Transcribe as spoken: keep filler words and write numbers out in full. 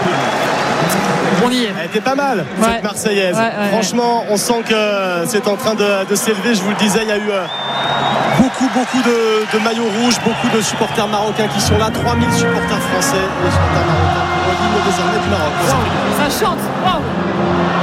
On y est. Elle était pas mal, ouais. cette Marseillaise. Ouais, ouais, Franchement, on sent que c'est en train de, de s'élever. Je vous le disais, il y a eu euh, beaucoup, beaucoup de, de maillots rouges, beaucoup de supporters marocains qui sont là. trois mille supporters français et supporters marocains pour l'hymne désormais du Maroc. Wow, ça chante. Wow.